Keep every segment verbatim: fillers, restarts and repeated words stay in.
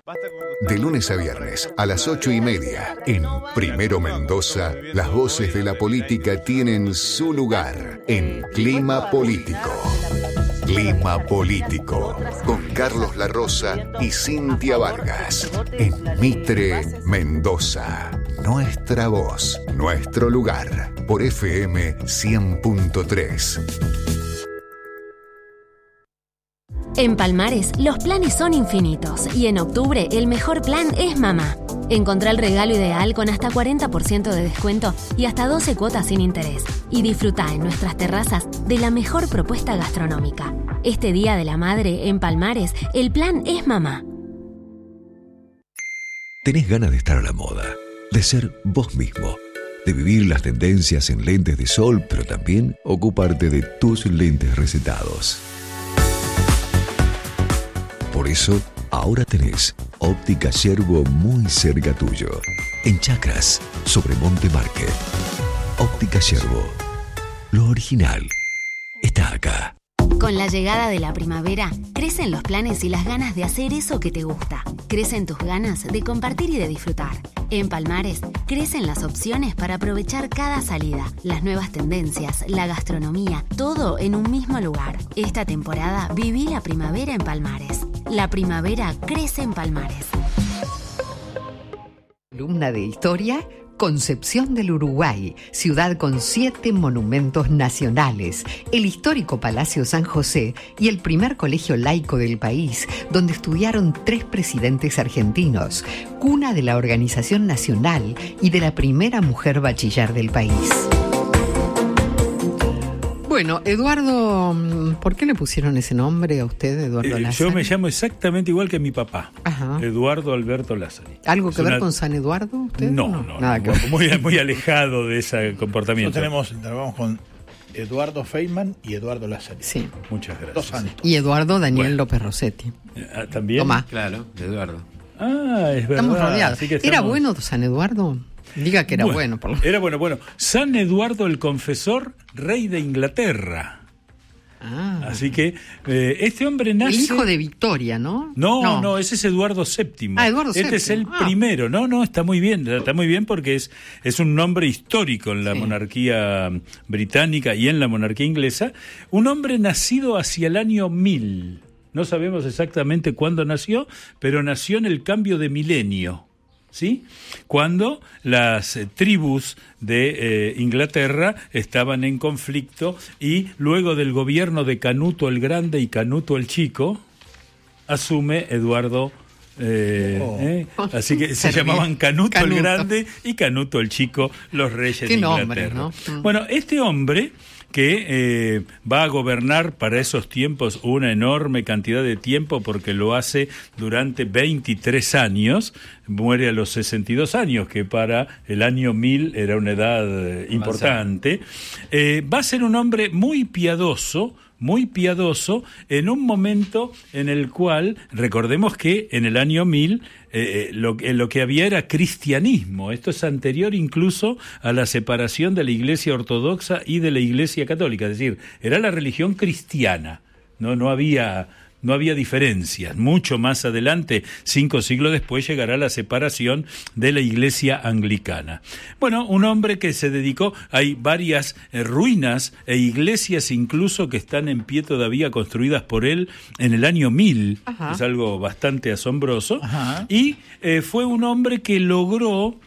De lunes a viernes a las ocho y media, en Primero Mendoza, las voces de la política tienen su lugar en Clima Político. Clima Político, con Carlos La Rosa y Cintia Vargas, en Mitre, Mendoza. Nuestra voz, nuestro lugar, por F M cien punto tres. En Palmares, los planes son infinitos y en octubre el mejor plan es mamá. Encontrá el regalo ideal con hasta cuarenta por ciento de descuento y hasta doce cuotas sin interés. Y disfrutá en nuestras terrazas de la mejor propuesta gastronómica. Este Día de la Madre, en Palmares, el plan es mamá. ¿Tenés ganas de estar a la moda? De ser vos mismo, de vivir las tendencias en lentes de sol, pero también ocuparte de tus lentes recetados. Por eso, ahora tenés Óptica Yerbo muy cerca tuyo. En Chacras, sobre Monte Market. Óptica Yerbo. Lo original está acá. Con la llegada de la primavera, crecen los planes y las ganas de hacer eso que te gusta. Crecen tus ganas de compartir y de disfrutar. En Palmares, crecen las opciones para aprovechar cada salida, las nuevas tendencias, la gastronomía, todo en un mismo lugar. Esta temporada, viví la primavera en Palmares. La primavera crece en Palmares. Columna de historia, Concepción del Uruguay, ciudad con siete monumentos nacionales, el histórico Palacio San José y el primer colegio laico del país, donde estudiaron tres presidentes argentinos, cuna de la Organización Nacional y de la primera mujer bachiller del país. Bueno, Eduardo, ¿por qué le pusieron ese nombre a usted, Eduardo eh, Lázari? Yo me llamo exactamente igual que mi papá, Ajá. Eduardo Alberto Lázari. ¿Algo que es ver una... con San Eduardo, usted? No, no, no, nada no, que ver. Muy, muy alejado de ese comportamiento. Nosotros tenemos, trabajamos con Eduardo Feynman y Eduardo Lázari. Sí. Muchas gracias. Dos años. Y Eduardo Daniel Bueno. López Rossetti. Ah, ¿También? Tomá. Claro, Eduardo. Ah, es verdad. Estamos rodeados. Así que ¿Era estamos- bueno San Eduardo? Diga que era bueno. por lo... Era bueno, bueno. San Eduardo el Confesor, rey de Inglaterra. Ah. Así que eh, este hombre nace... El hijo de Victoria, ¿no? No, no, no, ese es Eduardo séptimo. Ah, Eduardo Este séptimo. es el Ah. primero. No, no, está muy bien. Está muy bien porque es, es un nombre histórico en la Sí. monarquía británica y en la monarquía inglesa. Un hombre nacido hacia el año mil. No sabemos exactamente cuándo nació, pero nació en el cambio de milenio. ¿Sí? Cuando las eh, tribus de eh, Inglaterra estaban en conflicto y luego del gobierno de Canuto el Grande y Canuto el Chico, asume Eduardo. Eh, Oh. eh, así que se Servir. llamaban Canuto, Canuto. el Grande y Canuto el Chico, los reyes Qué de nombres, Inglaterra. ¿no? Mm. Bueno, este hombre que eh, va a gobernar para esos tiempos una enorme cantidad de tiempo porque lo hace durante veintitrés años, muere a los sesenta y dos años, que para el año mil era una edad eh, importante, eh, va a ser un hombre muy piadoso, muy piadoso, en un momento en el cual, recordemos que en el año mil eh, lo, eh, lo que había era cristianismo. Esto es anterior incluso a la separación de la Iglesia Ortodoxa y de la Iglesia Católica, es decir, era la religión cristiana, no, no había... No había diferencias. Mucho más adelante, cinco siglos después, llegará la separación de la Iglesia anglicana. Bueno, un hombre que se dedicó, hay varias eh, ruinas e iglesias incluso que están en pie todavía construidas por él en el año mil. Ajá. Es algo bastante asombroso. Ajá. Y eh, fue un hombre que logró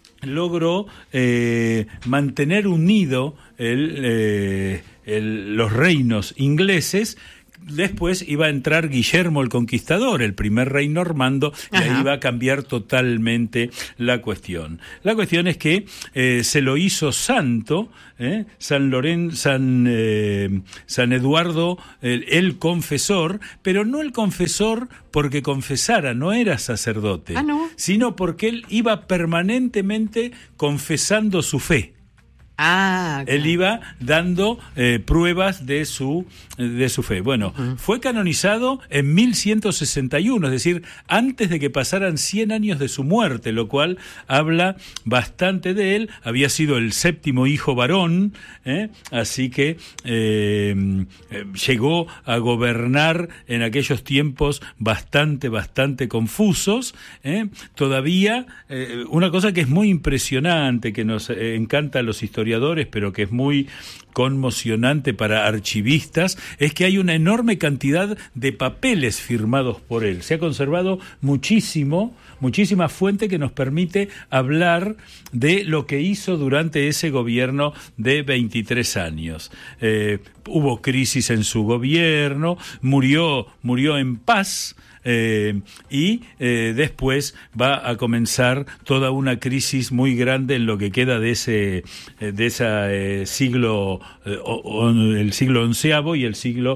logró eh, mantener unido el, eh, el, los reinos ingleses. Después iba a entrar Guillermo el Conquistador, el primer rey normando, y Ajá. ahí va a cambiar totalmente la cuestión. La cuestión es que eh, se lo hizo santo, ¿eh? San Loren, San, eh, San Eduardo, el, el confesor, pero no el confesor porque confesara, no era sacerdote, Ah, ¿no? sino porque él iba permanentemente confesando su fe. Ah, claro. Él iba dando eh, pruebas de su de su fe. Bueno, uh-huh. fue canonizado en mil ciento sesenta y uno, es decir, antes de que pasaran cien años de su muerte, lo cual habla bastante de él. Había sido el séptimo hijo varón, ¿eh? así que eh, eh, llegó a gobernar en aquellos tiempos bastante, bastante confusos. ¿eh? Todavía, eh, una cosa que es muy impresionante, que nos eh, encanta a los historiadores, pero que es muy conmocionante para archivistas, es que hay una enorme cantidad de papeles firmados por él. Se ha conservado muchísimo, muchísima fuente que nos permite hablar de lo que hizo durante ese gobierno de veintitrés años. Eh, hubo crisis en su gobierno, murió, murió en paz. Eh, y eh, después va a comenzar toda una crisis muy grande en lo que queda de ese de ese eh, siglo eh, o, el siglo onceavo y el siglo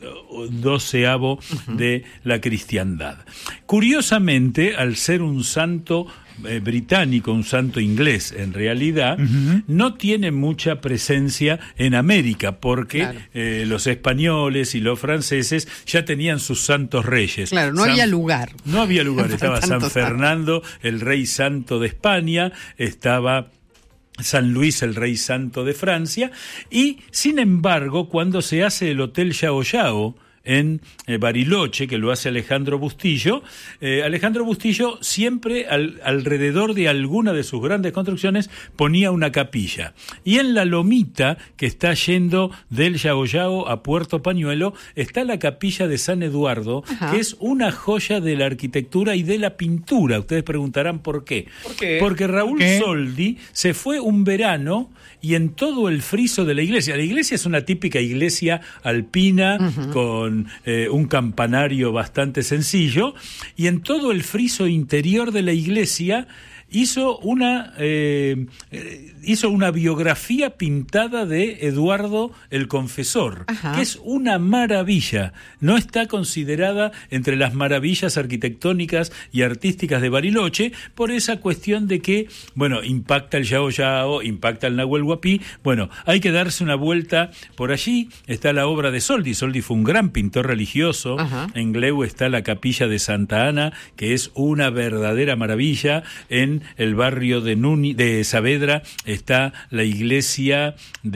doceavo uh-huh. de la cristiandad. Curiosamente, al ser un santo Eh, británico, un santo inglés en realidad, uh-huh. no tiene mucha presencia en América porque claro. eh, los españoles y los franceses ya tenían sus santos reyes. Claro, no San, había lugar. No había lugar, estaba San Fernando, el rey santo de España, estaba San Luis, el rey santo de Francia, y sin embargo, cuando se hace el Hotel Yao Yao en eh, Bariloche, que lo hace Alejandro Bustillo, eh, Alejandro Bustillo siempre al, alrededor de alguna de sus grandes construcciones ponía una capilla. Y en la lomita que está yendo del Yao Yao a Puerto Pañuelo está la capilla de San Eduardo, Ajá. que es una joya de la arquitectura y de la pintura. Ustedes preguntarán por qué. ¿Por qué? Porque Raúl ¿Por qué? Soldi se fue un verano y en todo el friso de la iglesia, la iglesia es una típica iglesia alpina, uh-huh. con eh, un campanario bastante sencillo, y en todo el friso interior de la iglesia hizo una eh, hizo una biografía pintada de Eduardo el Confesor, Ajá. que es una maravilla. No está considerada entre las maravillas arquitectónicas y artísticas de Bariloche por esa cuestión de que, bueno, impacta el Yao Yao, impacta el Nahuel Huapi. Bueno, hay que darse una vuelta por allí. Está la obra de Soldi. Soldi fue un gran pintor religioso. Ajá. En Gleu está la capilla de Santa Ana, que es una verdadera maravilla. En el barrio de Nuni, de Saavedra está la iglesia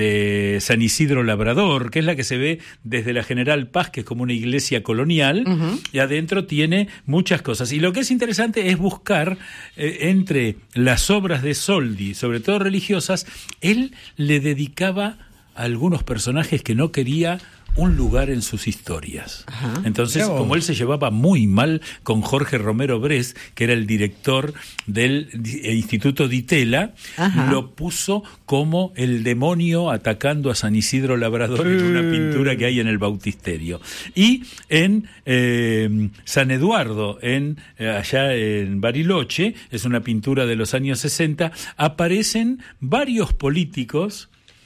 de San Isidro Labrador, que es la que se ve desde la General Paz, que es como una iglesia colonial, uh-huh. y adentro tiene muchas cosas. Y lo que es interesante es buscar eh, entre las obras de Soldi, sobre todo religiosas, él le dedicaba a algunos personajes que no quería un lugar en sus historias. Ajá. Entonces, como él se llevaba muy mal con Jorge Romero Brés, que era el director del Instituto Di Tella, Ajá. lo puso como el demonio atacando a San Isidro Labrador en una pintura que hay en el Bautisterio. Y en eh, San Eduardo, en eh, allá en Bariloche, es una pintura de los años sesenta, aparecen varios políticos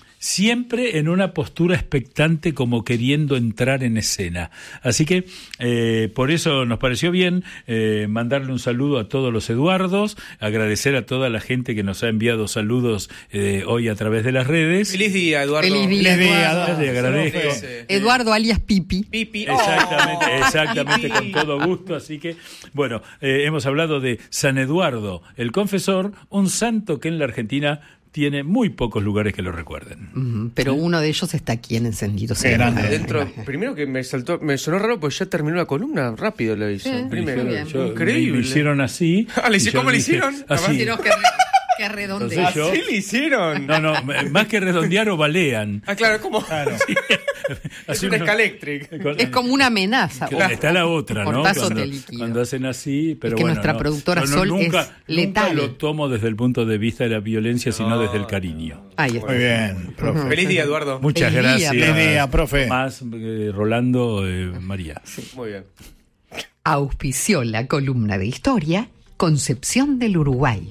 siempre en una postura expectante, como queriendo entrar en escena. Así que eh, por eso nos pareció bien eh, mandarle un saludo a todos los Eduardos, agradecer a toda la gente que nos ha enviado saludos eh, hoy a través de las redes. Feliz día, Eduardo. Feliz día, Feliz día Eduardo. Le agradezco. Sí, sí. Eduardo alias Pipi. Pipi. Exactamente, Oh, exactamente, Pipi. con todo gusto. Así que, bueno, eh, hemos hablado de San Eduardo el Confesor, un santo que en la Argentina tiene muy pocos lugares que lo recuerden. Uh-huh, pero ¿Sí? uno de ellos está aquí en Encendido. Dentro, primero que me saltó, me sonó raro porque ya terminó la columna, rápido lo hizo. Sí, primero, bien. Yo, increíble. Me, me hicieron así. Ah, ¿le hicieron? ¿Cómo le dije, hicieron? Así. Que redondea. Yo, ¿Así le hicieron? No, no, más que redondear o balean. Ah, claro, como... Claro. Sí. Es un Escalectric. Es como una amenaza. Claro. Está la otra, ¿no? Cuando, cuando hacen así, pero es que bueno, nuestra no, productora no, no, Sol nunca, es letal. Nunca lo tomo desde el punto de vista de la violencia, sino no. desde el cariño. Ahí está. Muy bien, profe. Uh-huh. Feliz día, Eduardo. Muchas Feliz gracias. Día, Feliz día, profe. Más eh, Rolando, eh, María. Sí, muy bien. Auspició la columna de historia Concepción del Uruguay.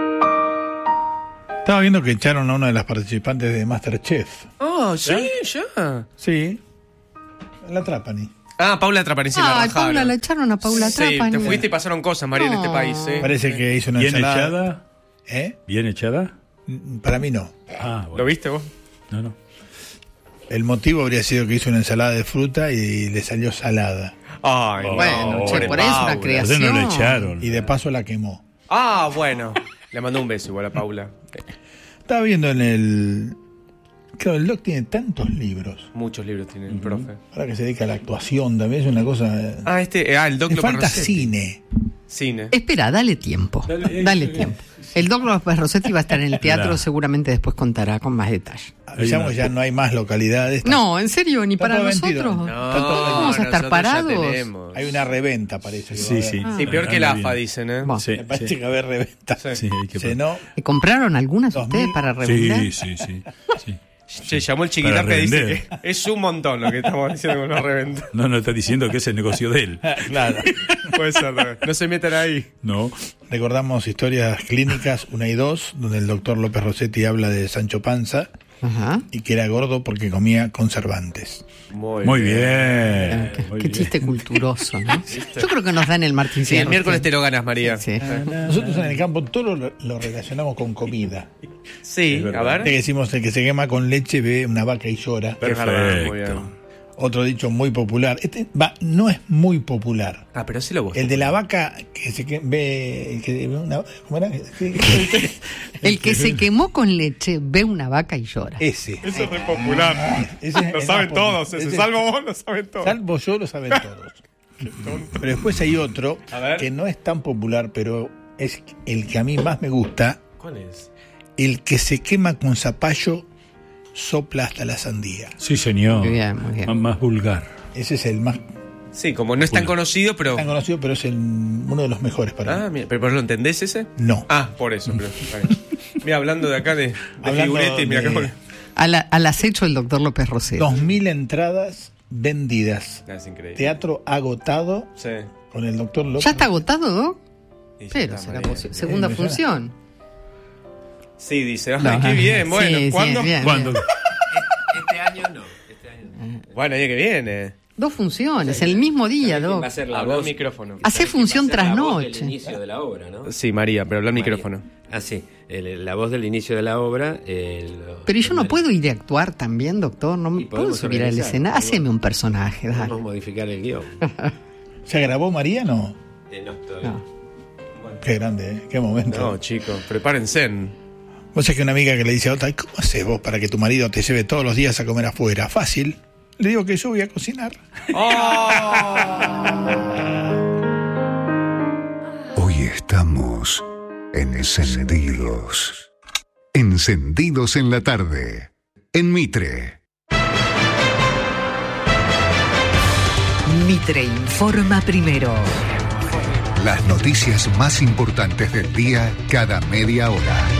Estaba viendo que echaron a una de las participantes de MasterChef. Oh, sí, ya. Sí. La Trapani. Ah, Paula Trapani, sí, la Ah, rajaron. Paula, la echaron a Paula Sí, Trapani. te fuiste y pasaron cosas, María, en este No. país. ¿eh? Parece que hizo una ¿Bien ensalada. echada? ¿Eh? ¿Bien echada? Para mí no. Ah, bueno. ¿Lo viste vos? No, no. El motivo habría sido que hizo una ensalada de fruta y le salió salada. Ay, Oh, Bueno, che, pobre por ahí es una Paula. creación. Ustedes no lo echaron. Y de paso la quemó. Ah, bueno. Le mandó un beso igual a Paula. Estaba viendo en el... Claro, el doc tiene tantos libros. Muchos libros tiene el profe. Ahora que se dedica a la actuación también es una cosa... Ah, este, eh, ah, el Doc Le López falta Rossetti. cine. Cine. Espera, dale tiempo. Dale, Dale, eh, tiempo. El Doc López Rossetti va a estar en el teatro, Claro. seguramente después contará con más detalle. Avisamos, ya no hay más localidades. No, en serio, ni Está para todo nosotros. vendido. No, Está todo ¿Cómo vamos a estar nosotros ya parados? tenemos. Hay una reventa, parece. que va a Sí, haber. sí. Sí, peor que el Anda A F A, bien. dicen, ¿eh? Bueno. Sí, Me parece sí. que va a haber reventa. Sí. Sí, hay que Si no, ¿Compraron algunas Dos ustedes mil. para revender? Sí, sí, sí, sí. Che, llamó el Para chiquitapia y dice revender. que es un montón lo que estamos diciendo con los reventas. No, no está diciendo que es el negocio de él. claro. Puede ser, ¿no? No se metan ahí. No. Recordamos historias clínicas una y dos, donde el doctor López Rossetti habla de Sancho Panza Ajá. y que era gordo porque comía conservantes. Muy, Muy bien. Qué, muy qué bien. chiste culturoso, ¿no? Yo creo que nos dan el Martín Sí, el Fierro. miércoles te lo ganas, María. Sí. Nosotros en el campo todo lo, lo relacionamos con comida. Sí, Es a verdad. ver. Este que decimos, el que se quema con leche ve una vaca y llora. Es verdad, muy Perfecto. bien. Otro dicho muy popular. Este va, no es muy popular. Ah, pero sí lo vos. El de la vaca que se que- ve, el que ve una, ¿cómo era? El que se quemó con leche ve una vaca y llora. Ese. Eso es muy popular. Ese es Lo el saben más todos. popular. Ese, Ese- salvo vos, lo saben todos. Salvo yo, lo saben todos. Pero después hay otro A ver. que no es tan popular, pero es el que a mí más me gusta. ¿Cuál es? El que se quema con zapallo sopla hasta la sandía. Sí, señor. Muy bien, muy bien. Más, más vulgar. Ese es el más Sí, como no es tan conocido, pero. tan conocido, pero es el- uno de los mejores para Ah, mí. mira, pero ¿pero lo entendés ese? No. Ah, por eso. Pero, está bien. Mira, hablando de acá de, de Hablando figuretes, mira de- cómo. Al, al acecho del doctor López Rossetti. Dos mil entradas vendidas. Ah, es increíble. Teatro agotado Sí. con el doctor López. ¿Ya está agotado, Doc? Y ya Pero está, será María. posi- segunda Eh, me función. Sí, dice. Ay, No. qué bien. Bueno, Sí, sí, ¿cuándo? bien. ¿Cuándo? Este año no. Este año no. Bueno, el año que viene. Dos funciones, el mismo día, ¿Sabés quién Doc. va a ser la Habla al voz? micrófono. Hace ¿Sabés quién función va a ser tras la voz noche. del inicio de la obra, ¿no? Sí, María, pero habla al María. micrófono. Ah, sí. El- la voz del inicio de la obra. eh, lo- Pero yo no el- puedo ir a actuar también, doctor. No me Y puedo podemos subir al organizar, escenario. podemos- Haceme un personaje, dale. Podemos modificar el guión. ¿Se grabó María? No. Eh, no, todavía. No. Qué grande, ¿eh? Qué momento. No, chicos, prepárense. Vos sabés que una amiga que le dice a otra, ¿cómo haces vos para que tu marido te lleve todos los días a comer afuera? Fácil. Le digo que yo voy a cocinar. Hoy estamos encendidos. Encendidos en la tarde. En Mitre. Mitre informa primero. Las noticias más importantes del día cada media hora.